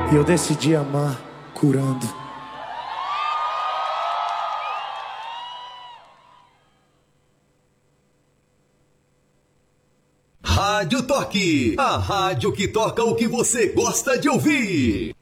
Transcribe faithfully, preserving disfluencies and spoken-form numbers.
E eu decidi amar curando. Rádio Toque, a rádio que toca o que você gosta de ouvir.